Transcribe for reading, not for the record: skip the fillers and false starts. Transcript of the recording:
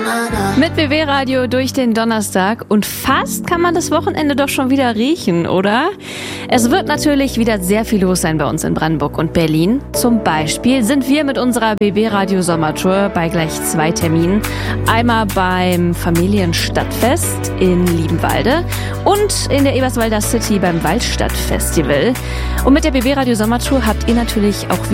Mit BB Radio durch den Donnerstag und fast kann man das Wochenende doch schon wieder riechen, oder? Es wird natürlich wieder sehr viel los sein bei uns in Brandenburg und Berlin. Zum Beispiel sind wir mit unserer BB Radio Sommertour bei gleich 2 Terminen. Einmal beim Familienstadtfest in Liebenwalde und in der Eberswalder City beim Waldstadtfestival. Und mit der BB Radio Sommertour habt ihr natürlich auch